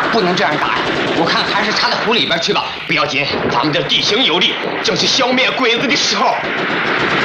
不能这样打呀！我看还是插在湖里边去吧。 不要紧，咱们这地形有利，正是消灭鬼子的时候。